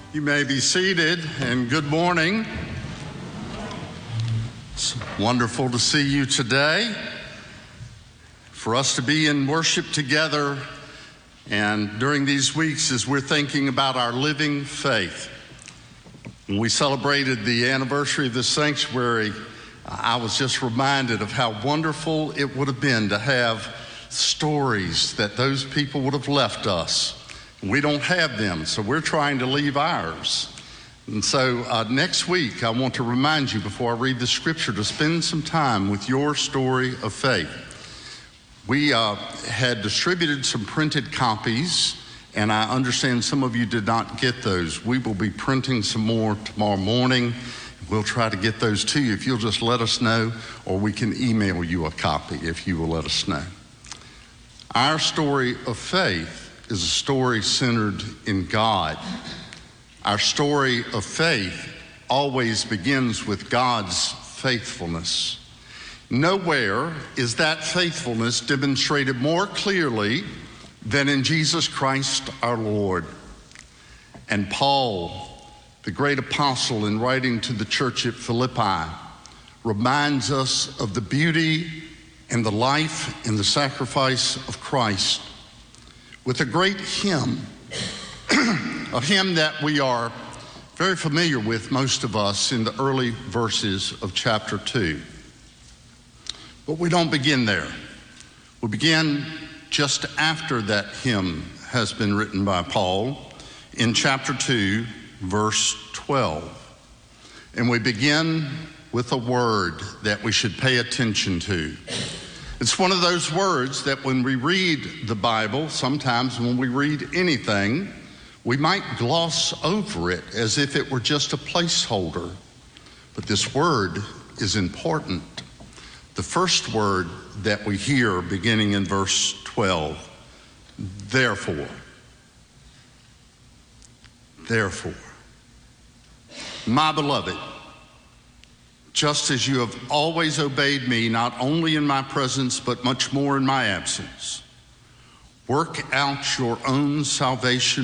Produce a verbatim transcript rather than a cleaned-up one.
You may be seated, and good morning. It's wonderful to see you today. For us to be in worship together, and during these weeks as we're thinking about our living faith. When we celebrated the anniversary of this sanctuary, I was just reminded of how wonderful it would have been to have stories that those people would have left us. We don't have them, so we're trying to leave ours. And so uh, next week, I want to remind you before I read the scripture to spend some time with your story of faith. We uh, had distributed some printed copies, and I understand some of you did not get those. We will be printing some more tomorrow morning. We'll try to get those to you if you'll just let us know, or we can email you a copy if you will let us know. Our story of faith is a story centered in God. Our story of faith always begins with God's faithfulness. Nowhere is that faithfulness demonstrated more clearly than in Jesus Christ our Lord. And Paul, the great apostle, in writing to the church at Philippi, reminds us of the beauty and the life and the sacrifice of Christ with a great hymn, a hymn that we are very familiar with, most of us, in the early verses of chapter two. But we don't begin there. We begin just after that hymn has been written by Paul in chapter two, verse twelve. And we begin with a word that we should pay attention to. It's one of those words that when we read the Bible, sometimes when we read anything, we might gloss over it as if it were just a placeholder. But this word is important. The first word that we hear beginning in verse twelve, therefore. Therefore. My beloved, just as you have always obeyed me, not only in my presence, but much more in my absence, work out your own salvation